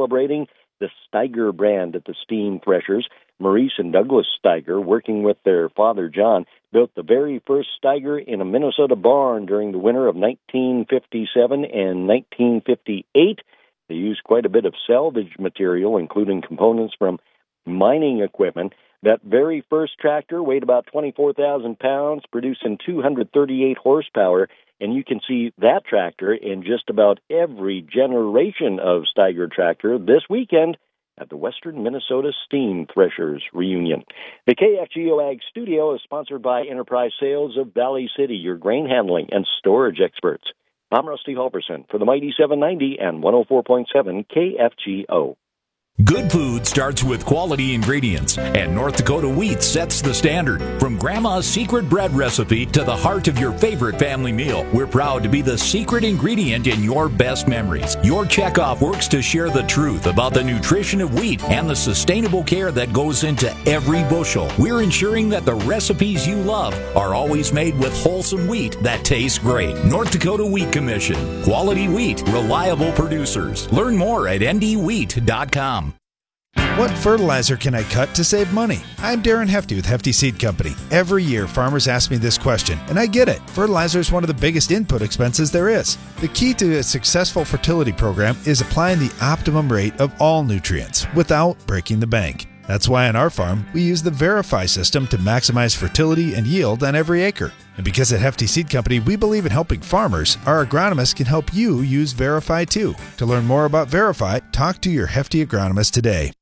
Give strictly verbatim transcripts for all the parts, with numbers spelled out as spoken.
celebrating the Steiger brand at the steam threshers. Maurice and Douglas Steiger, working with their father John, built the very first Steiger in a Minnesota barn during the winter of nineteen fifty-seven and nineteen fifty-eight. They used quite a bit of salvage material, including components from mining equipment. That very first tractor weighed about twenty-four thousand pounds, producing two hundred thirty-eight horsepower, and you can see that tractor in just about every generation of Steiger tractor this weekend at the Western Minnesota Steam Threshers Reunion. The K F G O Ag Studio is sponsored by Enterprise Sales of Valley City, your grain handling and storage experts. I'm Rusty Halverson for the Mighty seven ninety and one oh four point seven K F G O. Good food starts with quality ingredients, and North Dakota Wheat sets the standard. From Grandma's secret bread recipe to the heart of your favorite family meal, we're proud to be the secret ingredient in your best memories. Your checkoff works to share the truth about the nutrition of wheat and the sustainable care that goes into every bushel. We're ensuring that the recipes you love are always made with wholesome wheat that tastes great. North Dakota Wheat Commission. Quality wheat, reliable producers. Learn more at N D wheat dot com. What fertilizer can I cut to save money? I'm Darren Hefty with Hefty Seed Company. Every year, farmers ask me this question, and I get it. Fertilizer is one of the biggest input expenses there is. The key to a successful fertility program is applying the optimum rate of all nutrients without breaking the bank. That's why on our farm, we use the Verify system to maximize fertility and yield on every acre. And because at Hefty Seed Company, we believe in helping farmers, our agronomists can help you use Verify too. To learn more about Verify, talk to your Hefty agronomist today.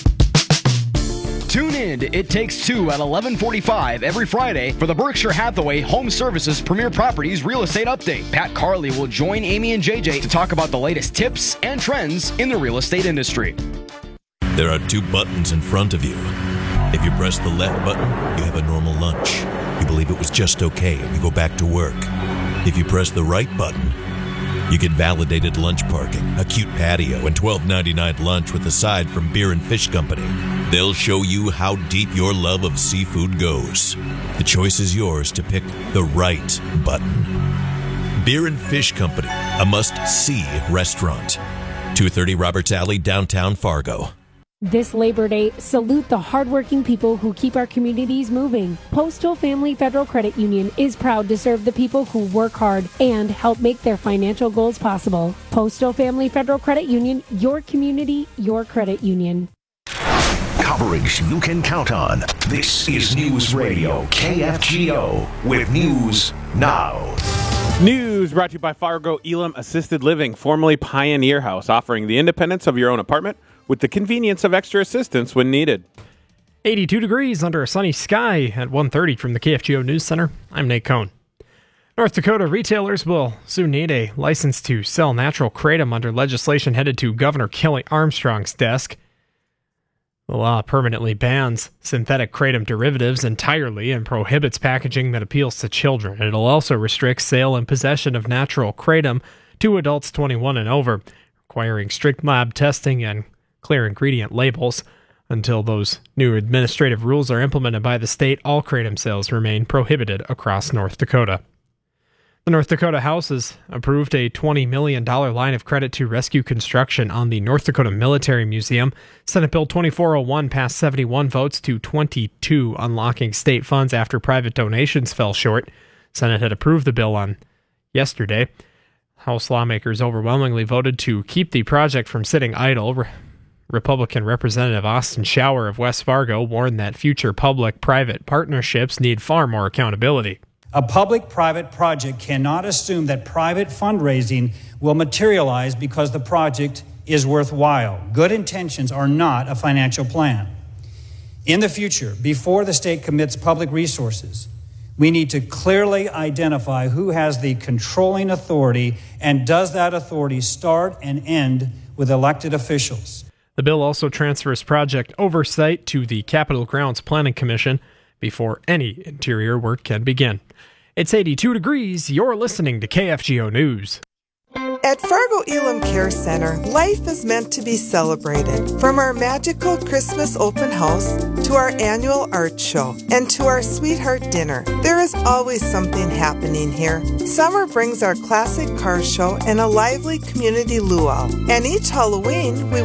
Tune in to It Takes Two at eleven forty-five every Friday for the Berkshire Hathaway Home Services Premier Properties Real Estate Update. Pat Carley will join Amy and J J to talk about the latest tips and trends in the real estate industry. There are two buttons in front of you. If you press the left button, you have a normal lunch. You believe it was just okay and you go back to work. If you press the right button, you get validated lunch parking, a cute patio, and twelve ninety-nine lunch with a side from Beer and Fish Company. They'll show you how deep your love of seafood goes. The choice is yours to pick the right button. Beer and Fish Company, a must-see restaurant. two thirty Roberts Alley, downtown Fargo. This Labor Day, salute the hardworking people who keep our communities moving. Postal Family Federal Credit Union is proud to serve the people who work hard and help make their financial goals possible. Postal Family Federal Credit Union, your community, your credit union. Coverage you can count on. This is News Radio K F G O with News Now. News brought to you by Fargo Elam Assisted Living, formerly Pioneer House, offering the independence of your own apartment with the convenience of extra assistance when needed. eighty-two degrees under a sunny sky at one thirty from the K F G O News Center. I'm Nate Cohn. North Dakota retailers will soon need a license to sell natural kratom under legislation headed to Governor Kelly Armstrong's desk. The law permanently bans synthetic kratom derivatives entirely and prohibits packaging that appeals to children. It'll also restrict sale and possession of natural kratom to adults twenty-one and over, requiring strict lab testing and clear ingredient labels. Until those new administrative rules are implemented by the state, all kratom sales remain prohibited across North Dakota. The North Dakota House has approved a twenty million dollars line of credit to rescue construction on the North Dakota Military Museum. Senate Bill twenty-four oh one passed seventy-one votes to twenty-two, unlocking state funds after private donations fell short. Senate had approved the bill on yesterday. House lawmakers overwhelmingly voted to keep the project from sitting idle. Re- Republican Representative Austin Schauer of West Fargo warned that future public-private partnerships need far more accountability. A public-private project cannot assume that private fundraising will materialize because the project is worthwhile. Good intentions are not a financial plan. In the future, before the state commits public resources, we need to clearly identify who has the controlling authority, and does that authority start and end with elected officials. The bill also transfers project oversight to the Capitol Grounds Planning Commission before any interior work can begin. It's eighty-two degrees. You're listening to K F G O News. At Fargo Elam Care Center, life is meant to be celebrated. From our magical Christmas open house to our annual art show and to our sweetheart dinner, there is always something happening here. Summer brings our classic car show and a lively community luau. And each Halloween, we